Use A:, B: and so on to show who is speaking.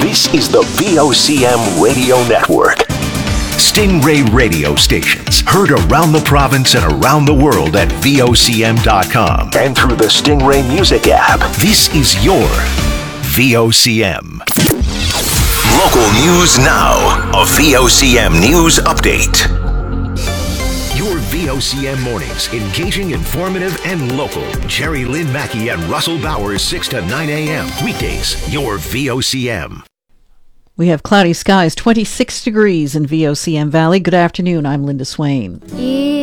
A: This is the VOCM Radio Network. Stingray radio stations heard around the province and around the world at VOCM.com and through the Stingray Music app. This is your VOCM. Local news now. A VOCM news update. Your VOCM mornings, engaging, informative, and local. Jerry Lynn Mackey and Russell Bowers, 6 to 9 a.m. Weekdays, your VOCM.
B: We have cloudy skies, 26 degrees in VOCM Valley. Good afternoon. I'm Linda Swain.